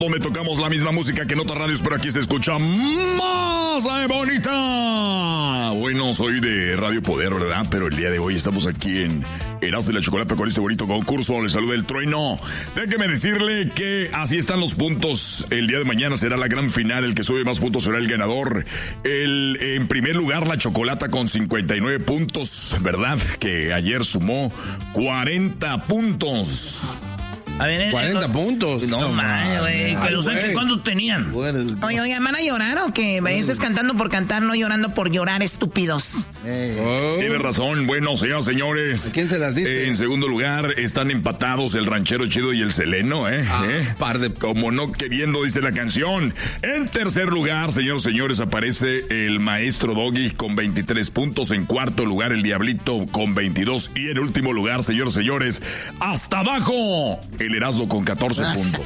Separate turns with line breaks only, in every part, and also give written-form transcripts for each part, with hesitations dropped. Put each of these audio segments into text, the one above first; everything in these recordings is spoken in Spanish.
Donde tocamos la misma música que en otras radios, pero aquí se escucha más bonita. Bueno, soy de Radio Poder, ¿verdad? Pero el día de hoy estamos aquí en Erasmo y la Chocolata con este bonito concurso. Les saluda el Trueno. Déjeme decirle que así están los puntos. El día de mañana será la gran final. El que sube más puntos será el ganador. En primer lugar, la Chocolata con 59 puntos, ¿verdad? Que ayer sumó 40 puntos.
A ver,
40 puntos.
No, man, güey. ¿Cuántos tenían?
Oye, ¿van a llorar o qué? Ese es cantando por cantar, no llorando por llorar, estúpidos.
Tiene razón. Bueno, señoras y señores.
¿A quién se las diste?
En segundo lugar están empatados el Ranchero Chido y el Seleno,
Par de...
Como no queriendo, dice la canción. En tercer lugar, señores y señores, aparece el Maestro Doggy con 23 puntos. En cuarto lugar, el Diablito con 22. Y en último lugar, señores y señores, hasta abajo, el Erasmo con 14 puntos.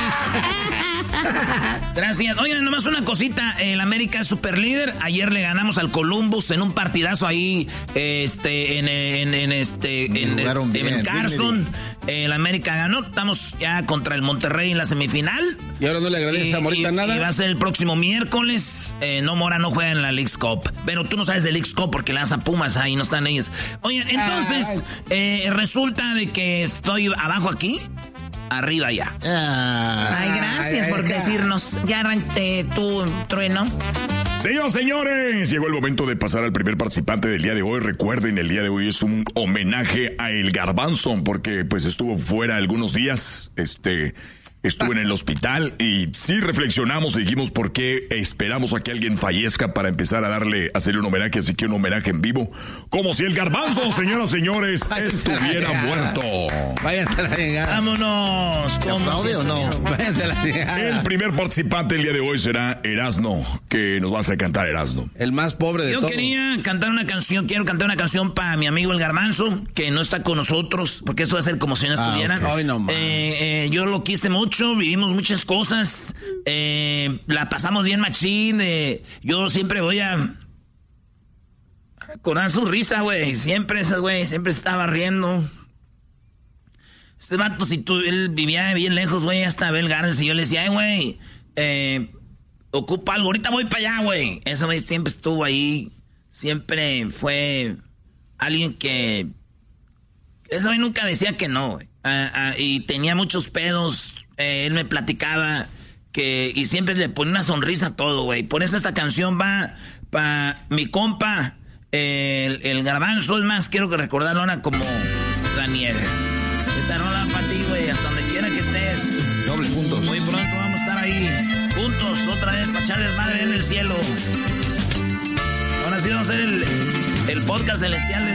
Gracias. Oigan, nomás una cosita. El América es super líder. Ayer le ganamos al Columbus en un partidazo ahí, en Carson. El América ganó. Estamos ya contra el Monterrey en la semifinal.
¿Y ahora no le agradece a Morita nada?
Y va a ser el próximo miércoles. Mora no juega en la Leagues Cup. Pero tú no sabes de Leagues Cup porque le das a Pumas, ahí no están ellos. Oigan, entonces, resulta de que estoy abajo aquí. Arriba ya.
Ay, gracias por decirnos. Ya arranqué tu Trueno.
Señoras, señores, llegó el momento de pasar al primer participante del día de hoy. Recuerden, el día de hoy es un homenaje a El Garbanzo, porque pues estuvo fuera algunos días, estuvo en el hospital y sí reflexionamos y dijimos por qué esperamos a que alguien fallezca para empezar a hacerle un homenaje, así que un homenaje en vivo, como si El Garbanzo, señoras, señores, estuviera muerto.
Váyanse a la llegada.
Vámonos.
¿Aplaude o no? Váyanse a la llegada.
El primer participante el día de hoy será Erasmo, que nos vas a cantar, Erasmo.
El más pobre de todos.
Yo quiero cantar una canción para mi amigo El Garbanzo, que no está con nosotros, porque esto va a ser como si no estuviera.
Okay. Ay, no,
yo lo quise mucho, vivimos muchas cosas, la pasamos bien machín, yo siempre voy a recordar su risa, güey, siempre estaba riendo. Este vato, él vivía bien lejos, güey, hasta Bell Gardens, y yo le decía, güey, ocupa algo, ahorita voy para allá, güey. Ese güey siempre estuvo ahí, siempre fue alguien que... Ese güey nunca decía que no, güey. Y tenía muchos pedos, él me platicaba y siempre le ponía una sonrisa a todo, güey. Por eso esta canción va para mi compa, el Garbanzo. Es más, quiero que recordarlo ahora como la nieve. Esta rola para ti, güey, hasta donde quiera que estés.
Doble puntos.
Muy pronto vamos a estar ahí, juntos, otra vez, para echarles madre en el cielo. Ahora sí vamos a hacer el podcast celestial